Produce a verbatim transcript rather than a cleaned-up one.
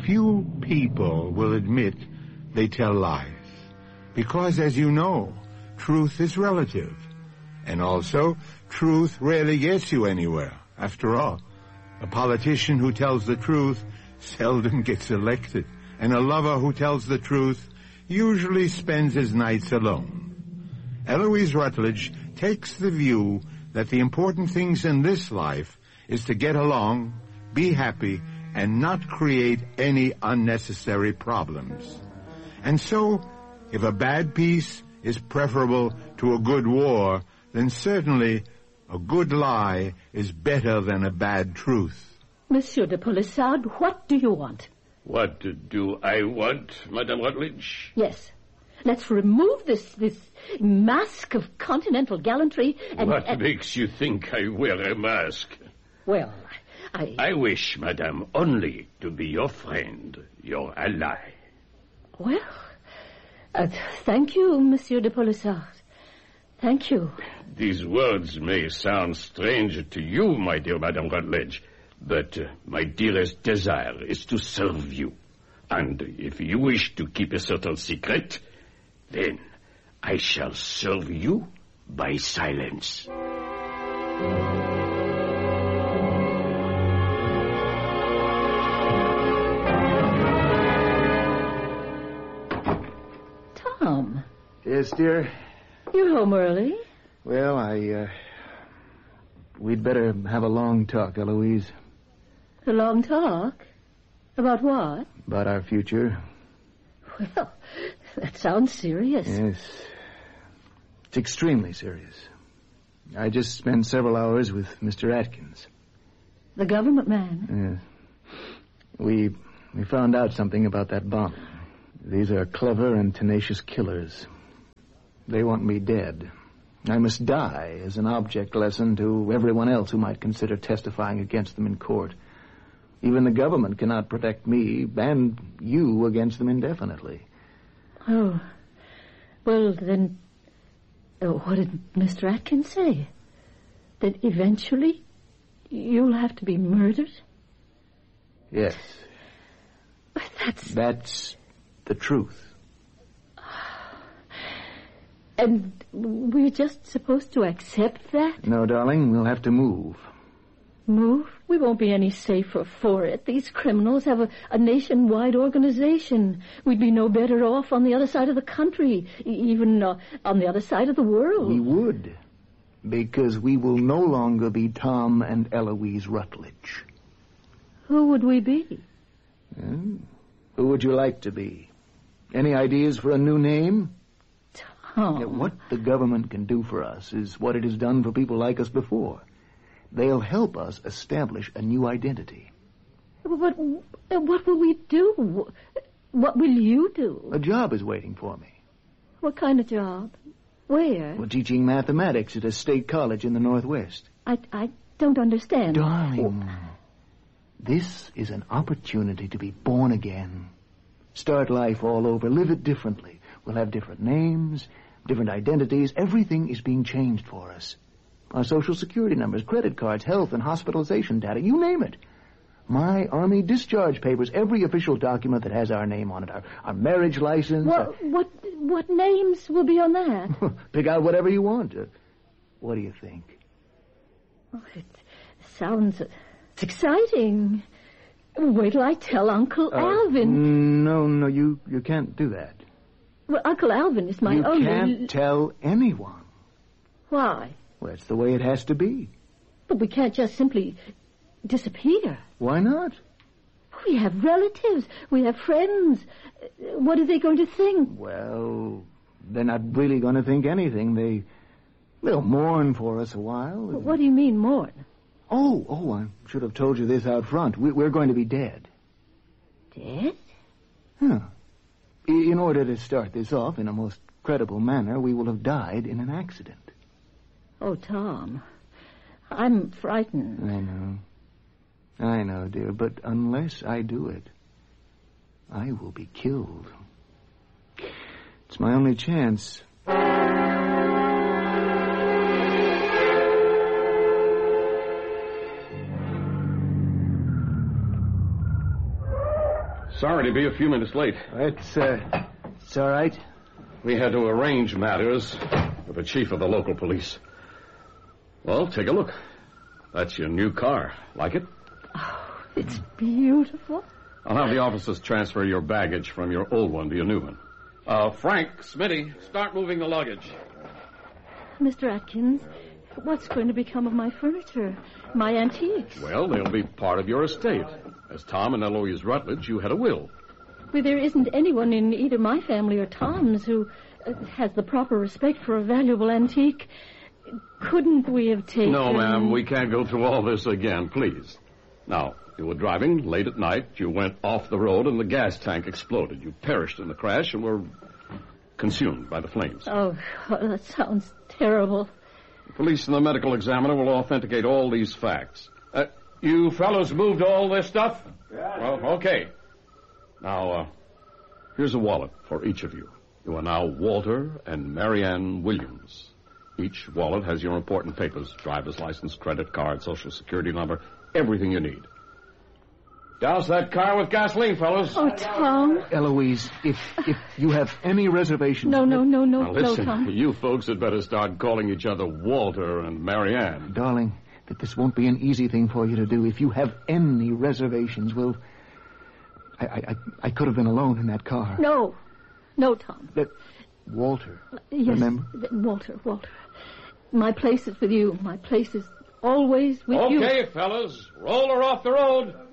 few people will admit they tell lies. Because, as you know, truth is relative. And also, truth rarely gets you anywhere. After all, a politician who tells the truth seldom gets elected. And a lover who tells the truth usually spends his nights alone. Eloise Rutledge takes the view that the important things in this life is to get along, be happy, and not create any unnecessary problems. And so, if a bad peace is preferable to a good war, then certainly a good lie is better than a bad truth. Monsieur de Polissard, what do you want? What do I want, Madame Rutledge? Yes. Let's remove this this mask of continental gallantry and... What and... makes you think I wear a mask? Well, I... I wish, Madame, only to be your friend, your ally. Well, uh, thank you, Monsieur de Polissard. Thank you. These words may sound strange to you, my dear Madame Rutledge, but uh, my dearest desire is to serve you. And if you wish to keep a certain secret, then I shall serve you by silence. Tom. Yes, dear? You're home early. Well, I, uh... we'd better have a long talk, Eloise. A long talk? About what? About our future. Well, that sounds serious. Yes. It's extremely serious. I just spent several hours with Mister Atkins. The government man? Yes. We, we found out something about that bomb. These are clever and tenacious killers. They want me dead. I must die as an object lesson to everyone else who might consider testifying against them in court. Even the government cannot protect me and you against them indefinitely. Oh. Well, then, uh, what did Mister Atkins say? That eventually you'll have to be murdered? Yes. But that's... That's the truth. And we're just supposed to accept that? No, darling, we'll have to move. Move? We won't be any safer for it. These criminals have a, a nationwide organization. We'd be no better off on the other side of the country, e- even uh, on the other side of the world. We would, because we will no longer be Tom and Eloise Rutledge. Who would we be? Hmm? Who would you like to be? Any ideas for a new name? Tom. Yeah, what the government can do for us is what it has done for people like us before. They'll help us establish a new identity. But what will we do? What will you do? A job is waiting for me. What kind of job? Where? Well, teaching mathematics at a state college in the Northwest. I, I don't understand. Darling, this is an opportunity to be born again. Start life all over. Live it differently. We'll have different names, different identities. Everything is being changed for us. Our social security numbers, credit cards, health and hospitalization data, you name it. My Army discharge papers, every official document that has our name on it, our, our marriage license. What, our... what, what names will be on that? Pick out whatever you want. Uh, what do you think? Oh, it sounds it's exciting. Wait till I tell Uncle Uh, Alvin. No, no, you, you can't do that. Well, Uncle Alvin is my you only... You can't tell anyone. Why? Well, that's the way it has to be. But we can't just simply disappear. Why not? We have relatives. We have friends. What are they going to think? Well, they're not really going to think anything. They, they'll mourn for us a while. What do you mean, mourn? Oh, oh, I should have told you this out front. We, we're going to be dead. Dead? Huh. In order to start this off in a most credible manner, we will have died in an accident. Oh, Tom, I'm frightened. I know. I know, dear, but unless I do it, I will be killed. It's my only chance. Sorry to be a few minutes late. It's, uh, it's all right. We had to arrange matters with the chief of the local police. Well, take a look. That's your new car. Like it? Oh, it's beautiful. I'll have the officers transfer your baggage from your old one to your new one. Uh, Frank, Smitty, start moving the luggage. Mister Atkins, what's going to become of my furniture, my antiques? Well, they'll be part of your estate. As Tom and Eloise Rutledge, you had a will. Well, there isn't anyone in either my family or Tom's who uh, has the proper respect for a valuable antique. Couldn't we have taken... No, ma'am, we can't go through all this again, please. Now, you were driving late at night. You went off the road and the gas tank exploded. You perished in the crash and were consumed by the flames. Oh, that sounds terrible. The police and the medical examiner will authenticate all these facts. Uh, you fellows moved all this stuff? Yeah. Well, okay. Now, uh, here's a wallet for each of you. You are now Walter and Marianne Williams. Each wallet has your important papers, driver's license, credit card, social security number, everything you need. Douse that car with gasoline, fellas. Oh, Tom. Eloise, if if you have any reservations... No, no, no, no, Now, listen, no, Tom. you folks had better start calling each other Walter and Marianne. Darling, that this won't be an easy thing for you to do. If you have any reservations, well... I, I, I could have been alone in that car. No. No, Tom. That... Walter, Yes, remember? th- Walter, Walter. My place is with you. My place is always with you. Okay, fellas, roll her off the road.